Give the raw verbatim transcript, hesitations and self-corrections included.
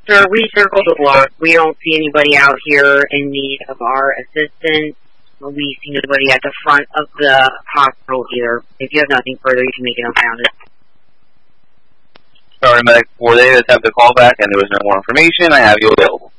Sir, we circled the block. We don't see anybody out here in need of our assistance. We see nobody at the front of the hospital either. If you have nothing further, you can make it unfounded. Sorry, Medic four, they attempt to call back and there was no more information. I have you available.